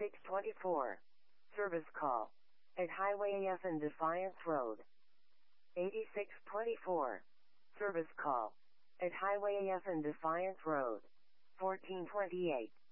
8624. Service call. At Highway AF and Defiance Road. 8624. Service call. At Highway AF and Defiance Road. 1428.